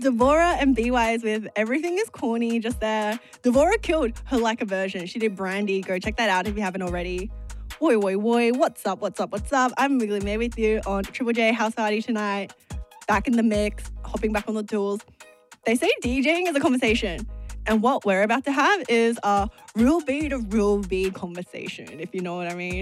Devora and B-Wise with Everything is Corny just there. Devora killed her like a version. She did Brandy. Go check that out if you haven't already. Woi, what's up? I'm Wiggly May with you on Triple J House Party tonight. Back in the mix, hopping back on the tools. They say DJing is a conversation. And what we're about to have is a real B to real B conversation, if you know what I mean.